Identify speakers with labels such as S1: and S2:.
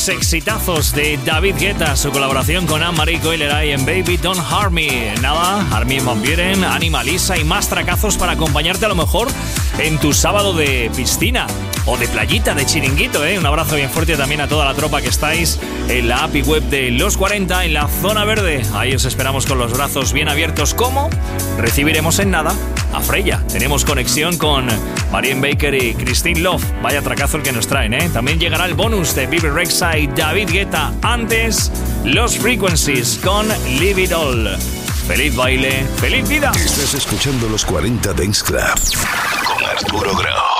S1: Exitazos de David Guetta, su colaboración con Anne-Marie Coileray en Baby Don't Harm Me. Nada, Armin van Buuren, Anima Lisa y más tracazos para acompañarte a lo mejor en tu sábado de piscina o de playita, de chiringuito, ¿eh? Un abrazo bien fuerte también a toda la tropa que estáis en la app y web de Los 40 en la zona verde. Ahí os esperamos con los brazos bien abiertos. ¿Cómo? Recibiremos en nada a Freya. Tenemos conexión con Marianne Baker y Christine Love. Vaya tracazo el que nos traen, ¿eh? También llegará el bonus de Bibi Rexha y David Guetta. Antes, Los Frequencies con Leave It All. Feliz baile, feliz vida.
S2: Estás escuchando Los 40 Dance Club con Arturo Grau.